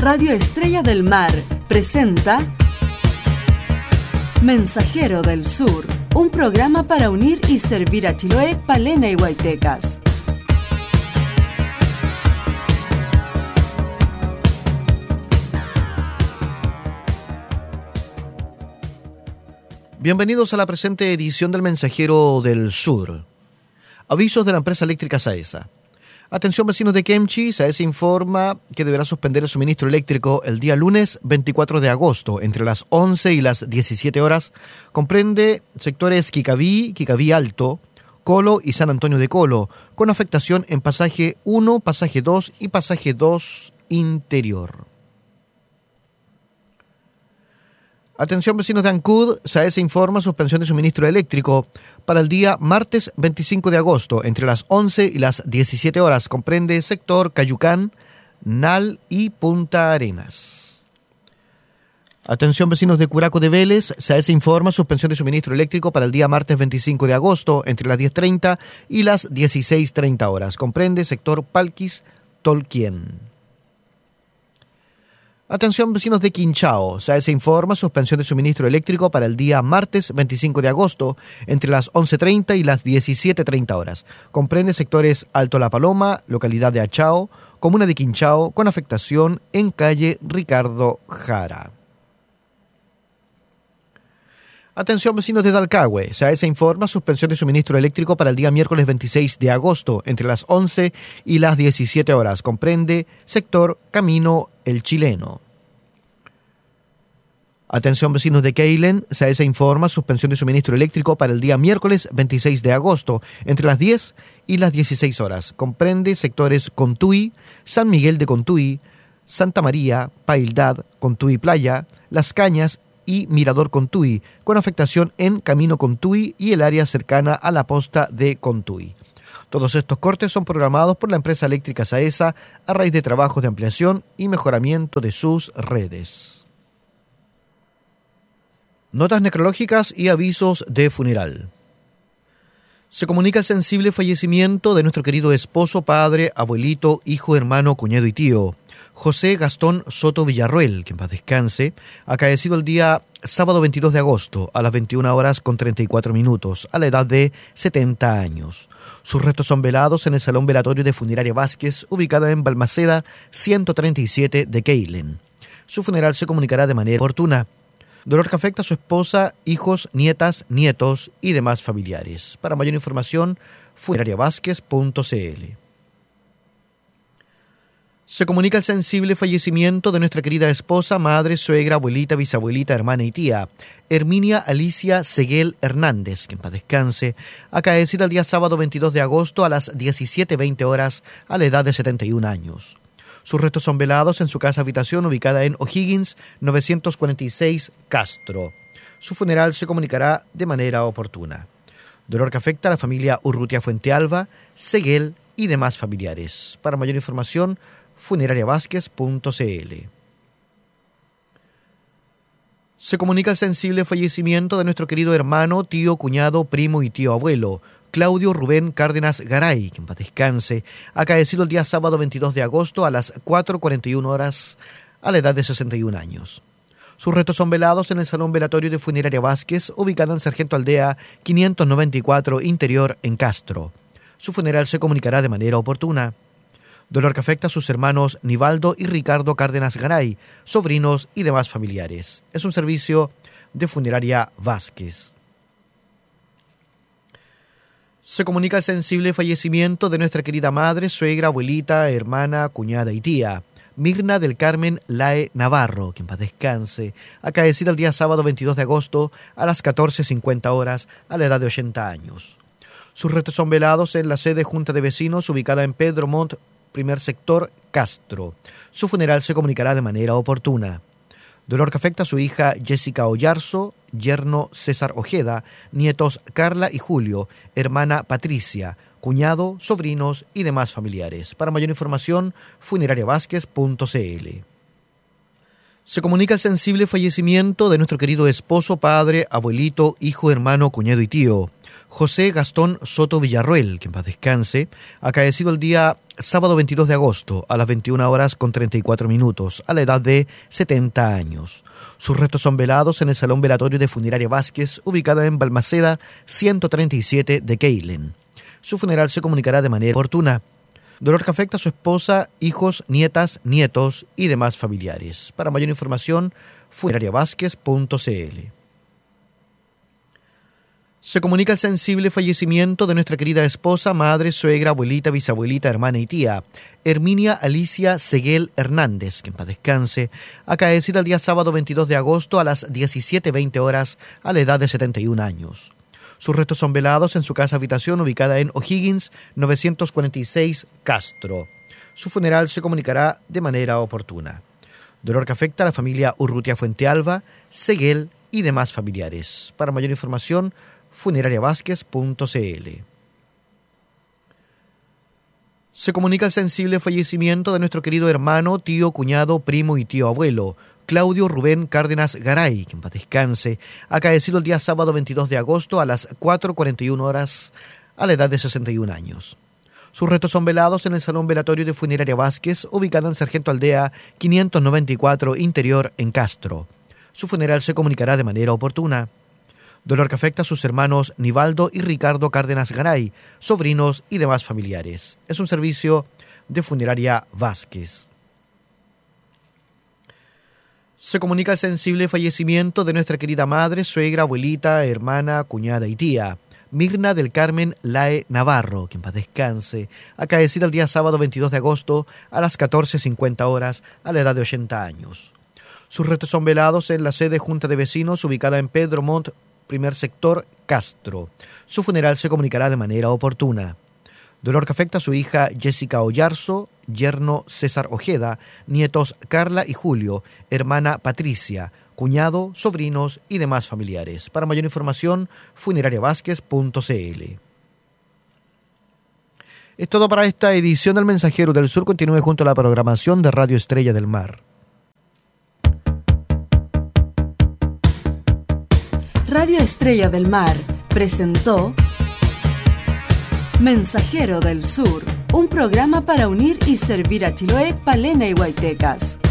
Radio Estrella del Mar presenta Mensajero del Sur, un programa para unir y servir a Chiloé, Palena y Huaytecas. Bienvenidos a la presente edición del Mensajero del Sur. Avisos de la empresa eléctrica Saesa. Atención vecinos de Kemchi, Saesa informa que deberá suspender el suministro eléctrico el día lunes 24 de agosto entre las 11 y las 17 horas. Comprende sectores Kikaví, Kikaví Alto, Colo y San Antonio de Colo, con afectación en pasaje 1, pasaje 2 y pasaje 2 interior. Atención vecinos de Ancud, Saesa informa suspensión de suministro eléctrico para el día martes 25 de agosto entre las 11 y las 17 horas. Comprende sector Cayucán, Nal y Punta Arenas. Atención vecinos de Curaco de Vélez, Saesa informa suspensión de suministro eléctrico para el día martes 25 de agosto entre las 10:30 y las 16:30 horas. Comprende sector Palquis, Tolquien. Atención vecinos de Quinchao, Saesa informa suspensión de suministro eléctrico para el día martes 25 de agosto entre las 11:30 y las 17:30 horas. Comprende sectores Alto La Paloma, localidad de Achao, comuna de Quinchao, con afectación en calle Ricardo Jara. Atención vecinos de Dalcahue, Saesa informa suspensión de suministro eléctrico para el día miércoles 26 de agosto entre las 11 y las 17 horas. Comprende sector Camino El Chileno. Atención vecinos de Keilen, Saesa informa suspensión de suministro eléctrico para el día miércoles 26 de agosto entre las 10 y las 16 horas. Comprende sectores Contuy, San Miguel de Contuy, Santa María, Paildad, Contuy Playa, Las Cañas y Mirador Contuy, con afectación en Camino Contuy y el área cercana a la posta de Contuy. Todos estos cortes son programados por la empresa eléctrica Saesa a raíz de trabajos de ampliación y mejoramiento de sus redes. Notas necrológicas y avisos de funeral. Se comunica el sensible fallecimiento de nuestro querido esposo, padre, abuelito, hijo, hermano, cuñado y tío, José Gastón Soto Villarroel, que en paz descanse, acaecido el día sábado 22 de agosto a las 21:34 a la edad de 70 años. Sus restos son velados en el Salón Velatorio de Funeraria Vázquez, ubicada en Balmaceda 137 de Keilen. Su funeral se comunicará de manera oportuna. Dolor que afecta a su esposa, hijos, nietas, nietos y demás familiares. Para mayor información, funerariavázquez.cl. Se comunica el sensible fallecimiento de nuestra querida esposa, madre, suegra, abuelita, bisabuelita, hermana y tía, Herminia Alicia Seguel Hernández, que en paz descanse, acaecida el día sábado 22 de agosto a las 17:20 horas a la edad de 71 años. Sus restos son velados en su casa habitación ubicada en O'Higgins 946 Castro. Su funeral se comunicará de manera oportuna. Dolor que afecta a la familia Urrutia Fuentealba, Seguel y demás familiares. Para mayor información, funerariavázquez.cl. Se comunica el sensible fallecimiento de nuestro querido hermano, tío, cuñado, primo y tío abuelo, Claudio Rubén Cárdenas Garay, que en paz descanse, acaecido el día sábado 22 de agosto a las 4:41 horas a la edad de 61 años. Sus restos son velados en el Salón Velatorio de Funeraria Vázquez, ubicado en Sargento Aldea 594 Interior en Castro. Su funeral se comunicará de manera oportuna. Dolor que afecta a sus hermanos Nivaldo y Ricardo Cárdenas Garay, sobrinos y demás familiares. Es un servicio de Funeraria Vázquez. Se comunica el sensible fallecimiento de nuestra querida madre, suegra, abuelita, hermana, cuñada y tía, Mirna del Carmen Lae Navarro, que en paz descanse, acaecida el día sábado 22 de agosto a las 14:50 horas a la edad de 80 años. Sus restos son velados en la sede Junta de Vecinos ubicada en Pedro Montt, primer sector, Castro. Su funeral se comunicará de manera oportuna. Dolor que afecta a su hija Jessica Ollarzo, yerno César Ojeda, nietos Carla y Julio, hermana Patricia, cuñado, sobrinos y demás familiares. Para mayor información, funerariavázquez.cl. Se comunica el sensible fallecimiento de nuestro querido esposo, padre, abuelito, hijo, hermano, cuñado y tío, José Gastón Soto Villarroel, que en paz descanse, acaecido el día sábado 22 de agosto a las 21 horas con 34 minutos, a la edad de 70 años. Sus restos son velados en el Salón Velatorio de Funeraria Vázquez, ubicada en Balmaceda 137 de Keilen. Su funeral se comunicará de manera oportuna. Dolor que afecta a su esposa, hijos, nietas, nietos y demás familiares. Para mayor información, funerariavázquez.cl. Se comunica el sensible fallecimiento de nuestra querida esposa, madre, suegra, abuelita, bisabuelita, hermana y tía, Herminia Alicia Seguel Hernández, que en paz descanse, acaecida el día sábado 22 de agosto a las 17:20 horas a la edad de 71 años. Sus restos son velados en su casa habitación ubicada en O'Higgins 946 Castro. Su funeral se comunicará de manera oportuna. Dolor que afecta a la familia Urrutia Fuentealba, Seguel y demás familiares. Para mayor información, funerariavázquez.cl. Se comunica el sensible fallecimiento de nuestro querido hermano, tío, cuñado, primo y tío abuelo, Claudio Rubén Cárdenas Garay, que en paz descanse, acaecido el día sábado 22 de agosto a las 4:41 horas a la edad de 61 años. Sus restos son velados en el Salón Velatorio de Funeraria Vázquez, ubicado en Sargento Aldea 594 Interior en Castro. Su funeral se comunicará de manera oportuna. Dolor que afecta a sus hermanos Nivaldo y Ricardo Cárdenas Garay, sobrinos y demás familiares. Es un servicio de Funeraria Vázquez. Se comunica el sensible fallecimiento de nuestra querida madre, suegra, abuelita, hermana, cuñada y tía, Mirna del Carmen Lae Navarro, que en paz descanse, acaecida el día sábado 22 de agosto a las 14:50 horas a la edad de 80 años. Sus restos son velados en la sede Junta de Vecinos ubicada en Pedro Montt, primer sector, Castro. Su funeral se comunicará de manera oportuna. Dolor que afecta a su hija Jessica Ollarzo, yerno César Ojeda, nietos Carla y Julio, hermana Patricia, cuñado, sobrinos y demás familiares. Para mayor información, funerariavázquez.cl. Es todo para esta edición del Mensajero del Sur. Continúe junto a la programación de Radio Estrella del Mar. Radio Estrella del Mar presentó Mensajero del Sur, un programa para unir y servir a Chiloé, Palena y Huaytecas.